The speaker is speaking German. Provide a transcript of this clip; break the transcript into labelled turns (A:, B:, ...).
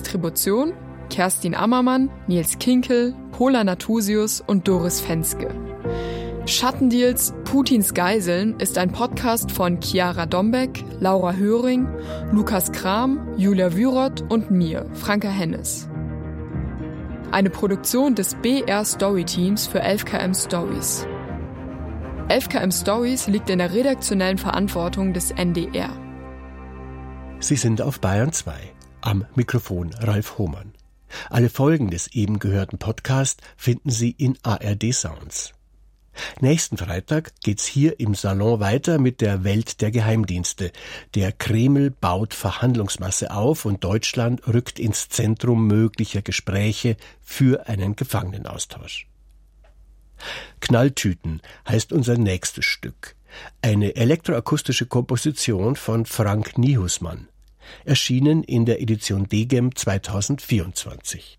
A: Distribution Kerstin Ammermann, Nils Kinkel, Pola Nathusius und Doris Fenske. Schattendeals Putins Geiseln ist ein Podcast von Chiara Dombeck, Laura Höring, Lukas Kram, Julia Wyroth und mir, Franka Hennes. Eine Produktion des BR Story Teams für 11KM Stories. 11KM Stories liegt in der redaktionellen Verantwortung des NDR.
B: Sie sind auf Bayern 2. Am Mikrofon Ralf Hohmann. Alle Folgen des eben gehörten Podcasts finden Sie in ARD Sounds. Nächsten Freitag geht's hier im Salon weiter mit der Welt der Geheimdienste. Der Kreml baut Verhandlungsmasse auf und Deutschland rückt ins Zentrum möglicher Gespräche für einen Gefangenenaustausch. Knalltüten heißt unser nächstes Stück. Eine elektroakustische Komposition von Frank Nihusmann. Erschienen in der Edition Degem 2024.